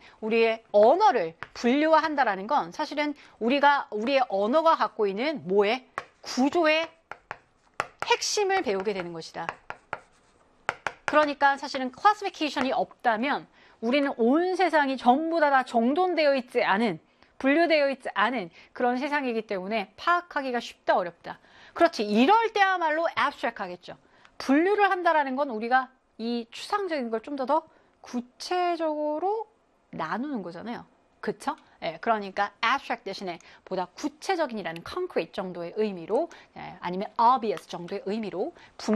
우리의 언어를 분류화한다라는 건 사실은 우리의 언어가 갖고 있는 뭐의 구조의 핵심을 배우게 되는 것이다. 그러니까 사실은 클래시피케이션이 없다면 우리는 온 세상이 전부 다 정돈되어 있지 않은, 분류되어 있지 않은 그런 세상이기 때문에 파악하기가 쉽다 어렵다. 그렇지, 이럴 때야말로 abstract하겠죠. 분류를 한다라는 건 우리가 이 추상적인 걸 좀 더 구체적으로 나누는 거잖아요. 그쵸? 예, 그러니까 abstract 대신에 보다 구체적인이라는 concrete 정도의 의미로, 아니면 obvious 정도의 의미로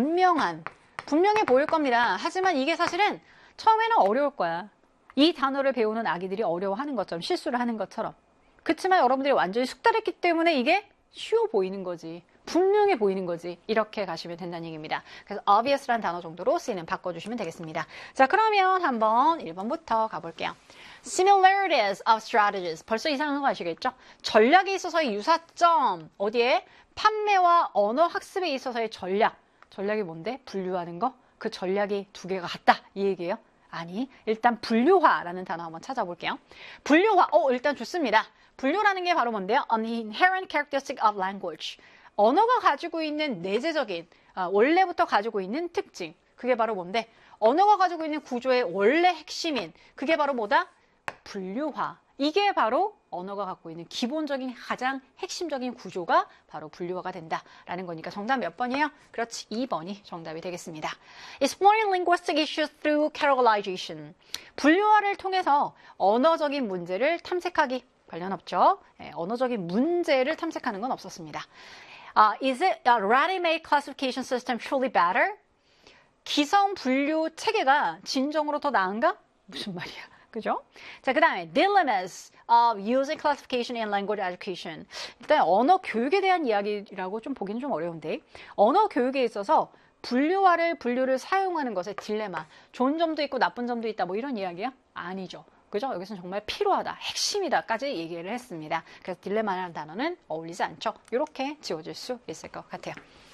분명해 보일 겁니다. 하지만 이게 사실은 처음에는 어려울 거야. 이 단어를 배우는 아기들이 어려워하는 것처럼, 실수를 하는 것처럼. 그렇지만 여러분들이 완전히 숙달했기 때문에 이게 쉬워 보이는 거지. 분명해 보이는 거지. 이렇게 가시면 된다는 얘기입니다. 그래서 obvious라는 단어 정도로 C는 바꿔주시면 되겠습니다. 자, 그러면 한번 1번부터 가볼게요. Similarities of strategies. 벌써 이상한 거 아시겠죠? 전략에 있어서의 유사점. 어디에? 판매와 언어 학습에 있어서의 전략. 전략이 뭔데? 분류하는 거? 그 전략이 두 개가 같다. 이 얘기예요? 아니, 일단 분류화라는 단어 한번 찾아볼게요. 분류화, 일단 좋습니다. 분류라는 게 바로 뭔데요? An inherent characteristic of language. 언어가 가지고 있는 내재적인, 원래부터 가지고 있는 특징. 그게 바로 뭔데? 언어가 가지고 있는 구조의 원래 핵심인, 그게 바로 뭐다? 분류화. 이게 바로 언어가 갖고 있는 기본적인 가장 핵심적인 구조가 바로 분류화가 된다라는 거니까 정답 몇 번이에요? 그렇지, 2번이 정답이 되겠습니다. Exploring linguistic issues through categorization. 분류화를 통해서 언어적인 문제를 탐색하기. 관련 없죠? 언어적인 문제를 탐색하는 건 없었습니다. Is it a ready-made classification system truly better? 기성 분류 체계가 진정으로 더 나은가? 무슨 말이야? 그죠? 자, 그 다음에 dilemmas of using classification in language education. 일단 언어 교육에 대한 이야기라고 좀 보기는 좀 어려운데, 언어 교육에 있어서 분류를 사용하는 것의 딜레마, 좋은 점도 있고 나쁜 점도 있다, 뭐 이런 이야기야? 아니죠. 그죠? 여기서는 정말 필요하다, 핵심이다까지 얘기를 했습니다. 그래서 딜레마라는 단어는 어울리지 않죠. 이렇게 지워질 수 있을 것 같아요.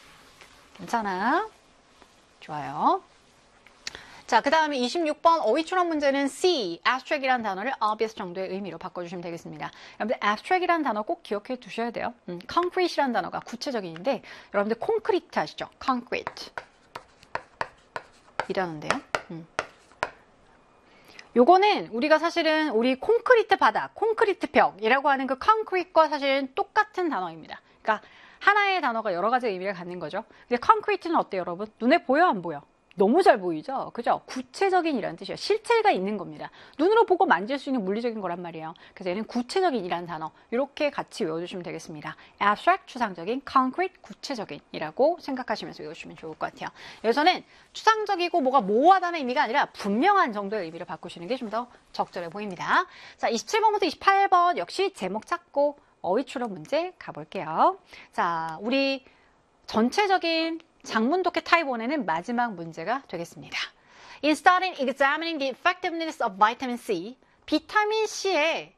괜찮아? 좋아요. 자, 그 다음에 26번 어휘출합 문제는 C, abstract이라는 단어를 obvious 정도의 의미로 바꿔주시면 되겠습니다. 여러분들 abstract이라는 단어 꼭 기억해 두셔야 돼요. concrete이라는 단어가 구체적인데, 여러분들 concrete 아시죠? concrete 이라는데요. 요거는 우리가 사실은 우리 콘크리트 바닥, 콘크리트 벽이라고 하는 그 concrete과 사실은 똑같은 단어입니다. 그러니까 하나의 단어가 여러 가지 의미를 갖는 거죠. 근데 concrete는 어때요, 여러분? 눈에 보여, 안 보여? 너무 잘 보이죠? 그죠? 구체적인이라는 뜻이에요. 실체가 있는 겁니다. 눈으로 보고 만질 수 있는 물리적인 거란 말이에요. 그래서 얘는 구체적인이라는 단어 이렇게 같이 외워주시면 되겠습니다. abstract, 추상적인, concrete, 구체적인이라고 생각하시면서 외우시면 좋을 것 같아요. 여기서는 추상적이고 뭐가 모호하다는 의미가 아니라 분명한 정도의 의미를 바꾸시는 게 좀 더 적절해 보입니다. 자, 27번부터 28번 역시 제목 찾고 어휘출합 문제 가볼게요. 자, 우리 전체적인 장문 독해 타입 1에는 마지막 문제가 되겠습니다. In studying examining the effectiveness of vitamin C, 비타민 C의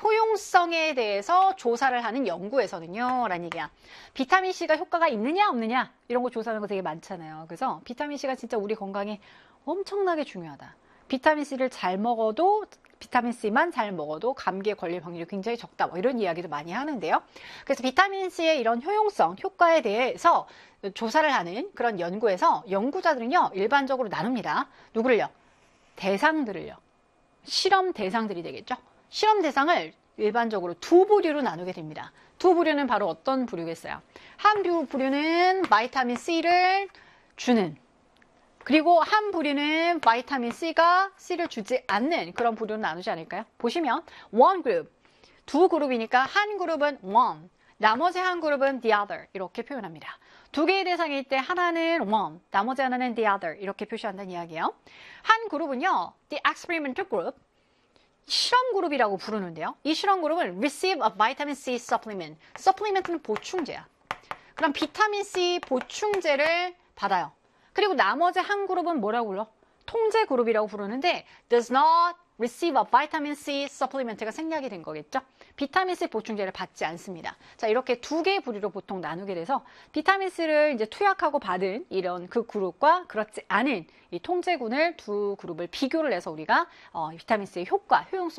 효용성에 대해서 조사를 하는 연구에서는요, 라는 얘기야. 비타민 C가 효과가 있느냐 없느냐 이런 거 조사하는 거 되게 많잖아요. 그래서 비타민 C가 진짜 우리 건강에 엄청나게 중요하다. 비타민 C를 잘 먹어도, 비타민 C만 잘 먹어도 감기에 걸릴 확률이 굉장히 적다, 뭐 이런 이야기도 많이 하는데요. 그래서 비타민 C의 이런 효용성, 효과에 대해서 조사를 하는 그런 연구에서 연구자들은요, 일반적으로 나눕니다. 누구를요? 대상들을요. 실험 대상들이 되겠죠. 실험 대상을 일반적으로 두 부류로 나누게 됩니다. 두 부류는 바로 어떤 부류겠어요? 한 부류는 바이타민 C를 주는, 그리고 한 부류는 바이타민 C가 C를 주지 않는 그런 부류로 나누지 않을까요? 보시면 one group, 두 그룹이니까 한 그룹은 one, 나머지 한 그룹은 the other 이렇게 표현합니다. 두 개의 대상일 때 하나는 one, 나머지 하나는 the other 이렇게 표시한다는 이야기예요. 한 그룹은요, the experimental group, 실험 그룹이라고 부르는데요. 이 실험 그룹은 receive a vitamin C supplement, supplement는 보충제야. 그럼 비타민 C 보충제를 받아요. 그리고 나머지 한 그룹은 뭐라고 불러? 통제 그룹이라고 부르는데 does not receive a vitamin C supplement가 생략이 된 거겠죠? 비타민 C 보충제를 받지 않습니다. 자, 이렇게 두 개의 부류로 보통 나누게 돼서 비타민 C를 이제 투약하고 받은 이런 그 그룹과 그렇지 않은 이 통제군을 두 그룹을 비교를 해서 우리가 비타민 C의 효과, 효용성